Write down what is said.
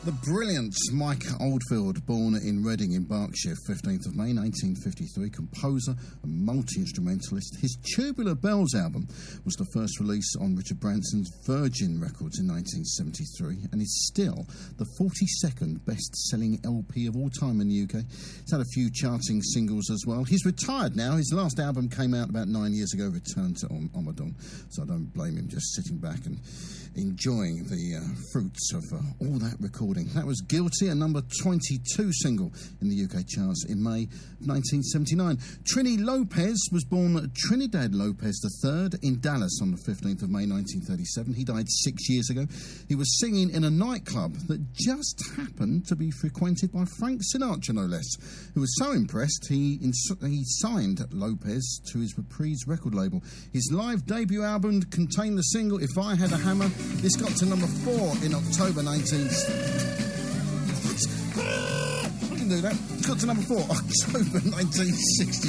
The brilliant Mike Oldfield, born in Reading in Berkshire, 15th of May 1953, composer and multi-instrumentalist. His Tubular Bells album was the first release on Richard Branson's Virgin Records in 1973 and is still the 42nd best-selling LP of all time in the UK. He's had a few charting singles as well. He's retired now. His last album came out about 9 years ago, Return to Omadon, so I don't blame him just sitting back and enjoying the fruits of all that recording. That was Guilty, a number 22 single in the UK charts in May 1979. Trini Lopez was born Trinidad Lopez III in Dallas on the 15th of May 1937. He died 6 years ago. He was singing in a nightclub that just happened to be frequented by Frank Sinatra, no less, who was so impressed he signed Lopez to his Reprise record label. His live debut album contained the single If I Had a Hammer. This got to number 4 in October 19... I can do that. It got to number 4, October 1960.